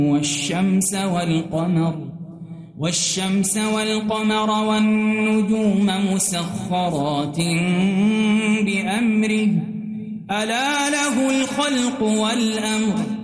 والشمس والقمر والنجوم مسخرات بأمره ألا له الخلق والأمر